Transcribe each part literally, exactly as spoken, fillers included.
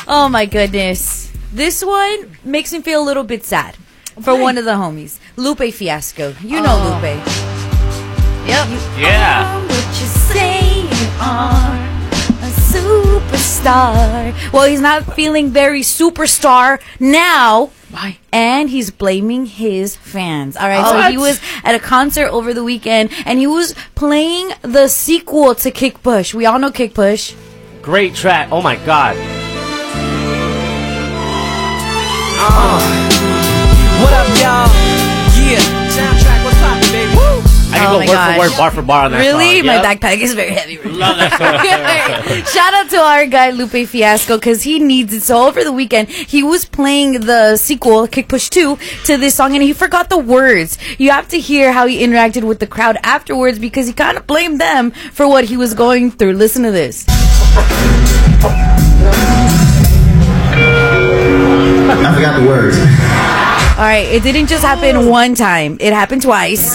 Oh my goodness. This one makes me feel a little bit sad for one of the homies, Lupe Fiasco. You know oh. Lupe. Yep. You Yeah. are what you say you are, a superstar. Well, he's not feeling very superstar now. Why? And he's blaming his fans. All right, Oh, so what? he was at a concert over the weekend, and he was playing the sequel to Kick Push. We all know Kick Push. Great track. Oh my god. Uh, what up, y'all? Yeah, soundtrack, what's poppin', baby? Woo! I can Oh go my word gosh. for word, bar for bar on that Really? song. My Yep. backpack is very heavy. Right Love that song. Shout out to our guy Lupe Fiasco because he needs it. So over the weekend, he was playing the sequel, Kick Push two, to this song, and he forgot the words. You have to hear how he interacted with the crowd afterwards because he kind of blamed them for what he was going through. Listen to this. I forgot the words. All right, it didn't just happen one time. It happened twice.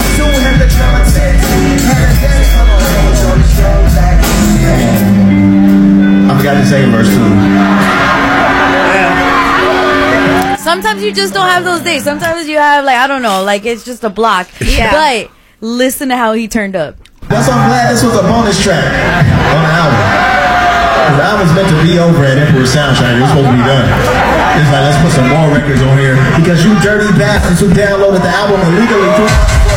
I forgot the second verse too. Sometimes you just don't have those days. Sometimes you have, like, I don't know, like it's just a block. Yeah. But listen to how he turned up. That's why I'm glad this was a bonus track on the album. The album's meant to be over at Emperor Soundtrack. It was supposed to be done. It's like, let's put some more records on here because you dirty bastards who downloaded the album illegally. Through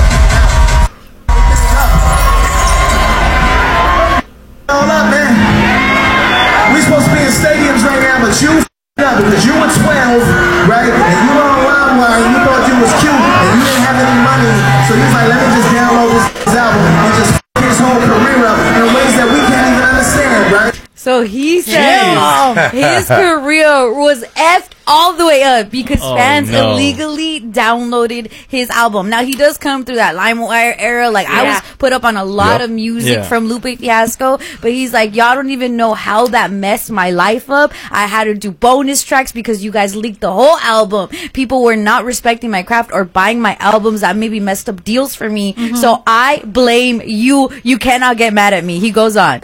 all up, man. We supposed to be in stadiums right now, but you f***ed up because you were twelve, right? And you were on LimeWire and you thought you was cute and you didn't have any money, so you was like, let me just download this album and just f*** his whole career up in ways that we can't even understand, right? So he said um, his career was effed all the way up because Oh, fans no. illegally downloaded his album. Now, he does come through that LimeWire era. Like, I Yeah. was put up on a lot Yep. of music Yeah. from Lupe Fiasco, but he's like, y'all don't even know how that messed my life up. I had to do bonus tracks because you guys leaked the whole album. People were not respecting my craft or buying my albums. That maybe messed up deals for me. Mm-hmm. So I blame you. You cannot get mad at me. He goes on.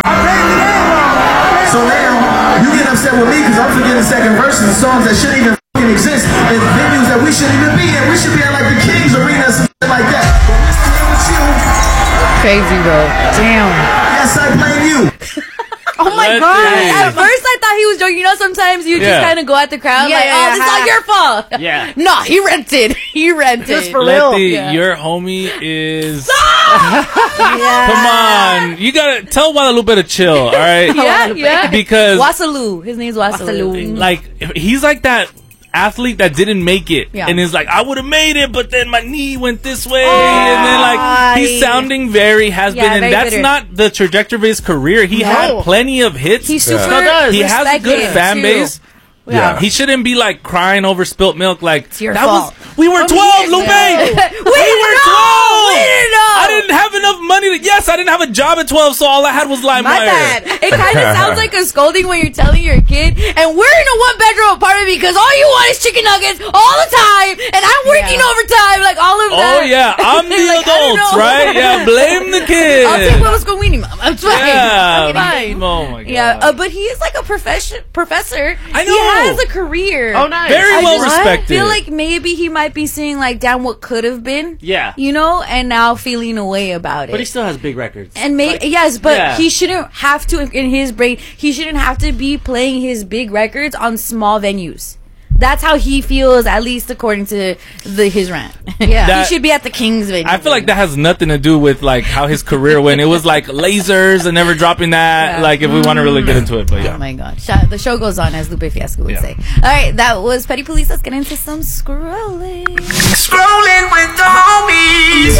So now, you get upset with me because I'm forgetting second verses of songs that shouldn't even f***ing exist in venues that we shouldn't even be in. We should be at like the Kings Arena or something like that. But we're still here with you. Crazy, bro. Damn. Yes, I blame you. Oh my Let's god! see. At first, I thought he was joking. You know, sometimes you just Yeah. kind of go at the crowd Yeah, like, yeah, "Oh, yeah. this is all your fault." Yeah. No, he rented. He rented. Just for Letty, real. Yeah. your homie is. yeah. Come on, you gotta tell Guadalupe to chill, all right? Yeah, yeah. Because Wasalu. His name's Wasalu. Wasalu. like he's like that athlete that didn't make it, Yeah. and is like, I would have made it, but then my knee went this way, and then like he's sounding very has Yeah, been, and very that's bitter. not the trajectory of his career. He No. had plenty of hits. He's super. Still does. He has a good respected, fan too. base. Yeah. He shouldn't be like crying over spilt milk. Like It's your that fault. was we were twelve, Lupe. we We didn't were know. twelve. We didn't know. I didn't have enough money to. Yes, I didn't have a job at twelve, so all I had was LimeWire. My bad. It kind of sounds like a scolding when you're telling your kid, and we're in a one bedroom apartment because all you want is chicken nuggets all the time, and I'm working Yeah. overtime, like all of that. Oh yeah, I'm the Like, I don't adults, know. right? Yeah, blame the kid. I'll take what was going on, mom. I'm fine. Yeah. I'm fine. Oh my god. Yeah, uh, but he is like a profession professor. I He know. has a career. Oh, nice. Very I well just respected. feel like maybe he might be seeing like down what could have been. Yeah. You know, and now feeling a way about it. But he still has big records. And maybe yes, but yeah. he shouldn't have to in his brain. He shouldn't have to be playing his big records on small venues. That's how he feels, at least according to the his rant. Yeah. That- he should be at the Kings venue. I feel like that has nothing to do with like how his career went. It was like lasers and never dropping that. Yeah. Like if we want to really get into it, but yeah. Oh my god. Sh- The show goes on, as Lupe Fiasco would Yeah. say. Alright, that was Petty Police. Let's get into some scrolling. Scrolling with the homies.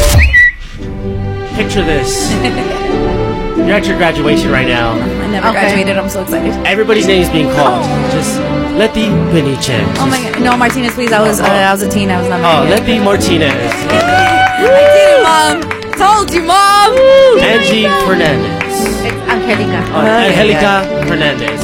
Picture this. You're at your graduation right now. I never Okay. graduated. I'm so excited. Everybody's name is being called. Just Letty Benichen. Oh my god. No, Martinez, please. I was uh, I was a teen. I was not Oh, married yet. Letty Martinez. I did it, Mom. Told you, Mom. Angie Fernandez. It's Angelica. Oh, Angelica Fernandez.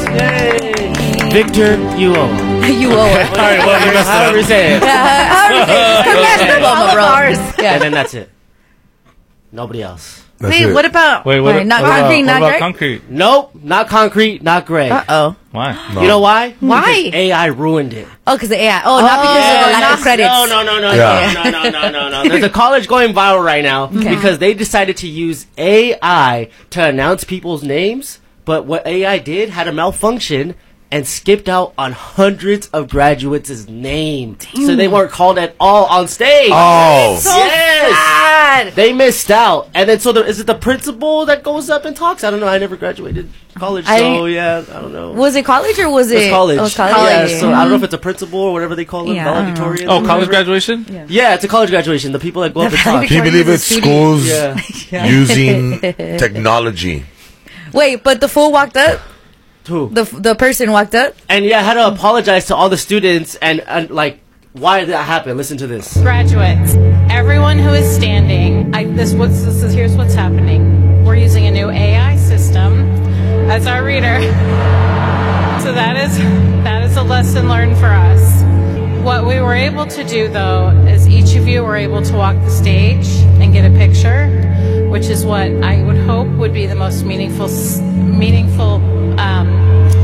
Victor Uo. You owe it. All right, well, we messed it up. Say it. How do you say? Her master diploma, All of bro. ours. Yeah. And then that's it. Nobody else. That's Wait, it. what about? Wait, what, Right, not what concrete, about, not what about Greg? concrete? Nope, not concrete, not Greg. Uh oh. Why? No. You know why? Why? Because A I ruined it. Oh, because the A I. Oh, not because of the lack not- of credits. No, no, no, no, Yeah. no, no, no, no, no. There's a college going viral right now because they decided to use A I to announce people's names, but what A I did had a malfunction and skipped out on hundreds of graduates' name. So they weren't called at all on stage. Oh. So Yes. sad. They missed out. And then so the, is it the principal that goes up and talks? I don't know. I never graduated college, I- so yeah, I don't know. Was it college or was it? It's college. Oh, college. Yeah, so I don't know if it's a principal or whatever they call them, Yeah, I don't know. valedictorian. Oh, or college whatever. graduation? Yeah. Yeah, it's a college graduation. The people that go up and talk. Can you believe it? Schools Yeah. using technology. Wait, but the fool walked up. Who? The the person walked up. And yeah, I had to apologize to all the students and, and like, why did that happen? Listen to this. Graduates, everyone who is standing, I, this, what's, this is, here's what's happening. We're using a new A I system as our reader. So that is, that is a lesson learned for us. What we were able to do, though, is each of you were able to walk the stage and get a picture, which is what I would hope would be the most meaningful, s- meaningful, um,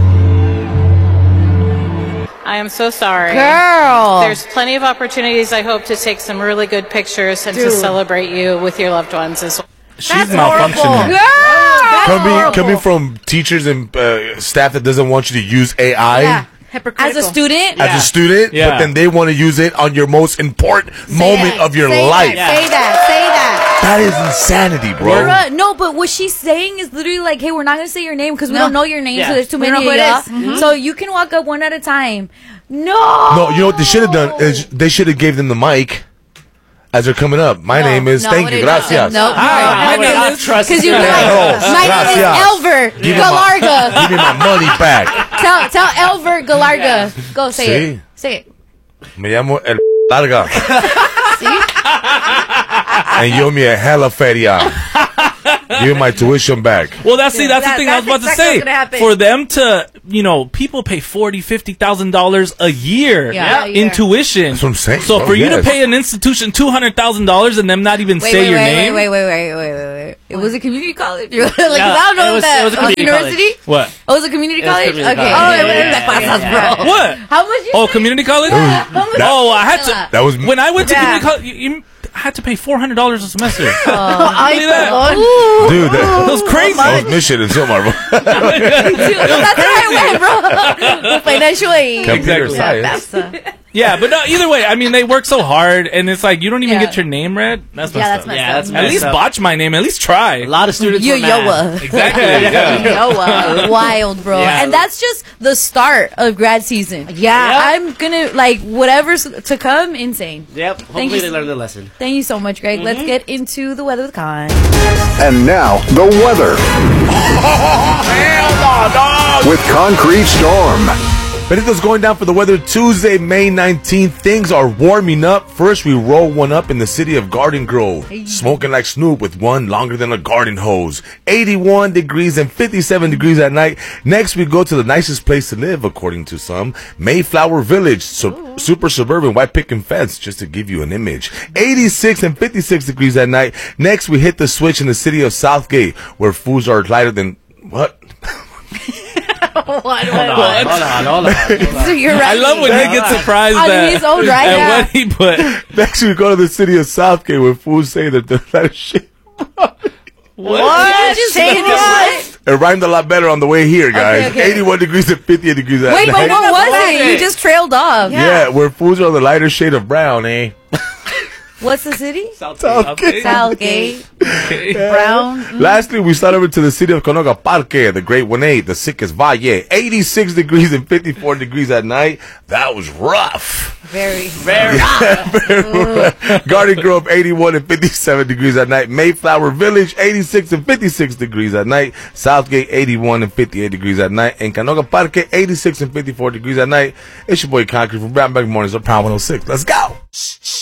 I am so sorry. Girl. There's plenty of opportunities, I hope, to take some really good pictures and to celebrate you with your loved ones as well. She's malfunctioning. Girl. Coming coming from teachers and uh, staff that doesn't want you to use A I Yeah. Hypocritical. As a student. as a student, Yeah. but then they want to use it on your most important moment of your Say life. That, Say that. Say that. That is insanity, bro. Bruh, no, but what she's saying is literally like, hey, we're not gonna say your name because we No. don't know your name, Yeah. so there's too We many don't of know y'all. who it is. So you can walk up one at a time. No. No, you know what they should have done is they should have gave them the mic as they're coming up. My No, name is no, thank what you, it- gracias. No, I no, would not trust because you're you. like, Oh, my name gracias. is Elver Give me my- Galarga. Give me my money back. tell tell Elver Galarga. Go say See? it. Say it. Me llamo El Larga. And you owe me a hella feria. Give me my tuition back. Well, that's see, that's That- the thing I was that's about exactly to what's gonna say. happen. For them to, you know, people pay forty, fifty thousand dollars a year Yeah. in tuition. That's what I'm saying, So bro, for you yes. to pay an institution two hundred thousand dollars and them not even Wait, say wait, your wait, name, wait, wait, wait, wait, wait, wait. It was a community college. like, 'cause I Yeah, don't know it was- that. it was a community university. college. what? Oh, it was a community It was college. community Okay. college. Oh, Yeah, it was yeah, like yeah, pasas, yeah. bro. What? How much? You Oh, say? community college? How much Oh, I had you to. That was when I went to Yeah. community college. You, you, I had to pay four hundred dollars a semester. Ay, Believe that? perdón. dude. That, That was crazy. that was mission in Silmar, bro. That's where I went, bro. Financial aid. Computer Exactly. science. That's, uh, Yeah, but no, either way, I mean, they work so hard, and it's like you don't even Yeah. get your name read. That's messed Yeah, that's up. messed Yeah, up. that's At messed least up. botch my name. At least try. A lot of students Yo, were mad. Yoa. Exactly. Yeah. Yoa. Wild, bro. Yeah. And that's just the start of grad season. Yeah. Yep. I'm gonna, like, whatever's to come, insane. Yep. Hopefully you. they learned their lesson. Thank you so much, Greg. Let's get into the weather with Con. And now, the weather. With Concrete Storm. Benito's going down for the weather Tuesday, May nineteenth. Things are warming up. First, we roll one up in the city of Garden Grove. Smoking like Snoop with one longer than a garden hose. eighty-one degrees and fifty-seven degrees at night. Next, we go to the nicest place to live, according to some. Mayflower Village. So, super suburban white picket fence, just to give you an image. eighty-six and fifty-six degrees at night. Next, we hit the switch in the city of Southgate, where foods are lighter than... What? Hold on, hold on, hold on. So you're I right. love when he gets surprised On at, his own right, at yeah. what he put. Next, we go to the city of Southgate, where foods say that the lighter shit... What? Just say what? It rhymed a lot better on the way here, guys. Okay, okay. eighty-one degrees and fifty-eight degrees at Wait, night. but what was it? You just trailed off. Yeah, where foods are the lighter shade of brown, eh? What's the city? Southgate. Southgate. Okay. Brown. Lastly, we start over to the city of Canoga Parque, the Great One Eight, the sickest valle. eighty-six degrees and fifty-four degrees at night. That was rough. Very. Very. Garden Grove, eighty-one and fifty-seven degrees at night. Mayflower Village, eighty-six and fifty-six degrees at night. Southgate, eighty-one and fifty-eight degrees at night. And Canoga Parque, eighty-six and fifty-four degrees at night. It's your boy Concrete from Brown Bag Mornings of Power one oh six. Let's go.